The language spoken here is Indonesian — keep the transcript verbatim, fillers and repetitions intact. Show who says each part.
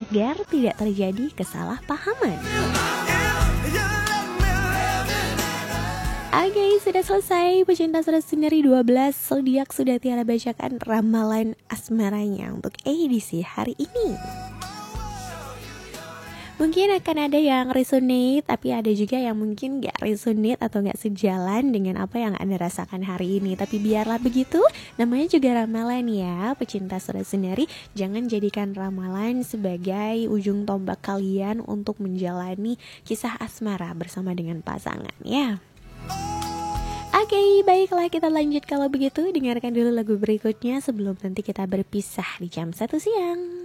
Speaker 1: agar tidak terjadi kesalahpahaman. Oke, sudah selesai pecinta Surat Sendiri dua belas zodiak sudah Tiara bacakan ramalan asmaranya untuk edisi hari ini. Mungkin akan ada yang resonate, tapi ada juga yang mungkin gak resonate atau gak sejalan dengan apa yang Anda rasakan hari ini. Tapi biarlah begitu, namanya juga ramalan ya, pecinta Surat Sendiri. Jangan jadikan ramalan sebagai ujung tombak kalian untuk menjalani kisah asmara bersama dengan pasangan ya. Oke, okay, baiklah kita lanjut kalau begitu. Dengarkan dulu lagu berikutnya sebelum nanti kita berpisah di jam satu siang.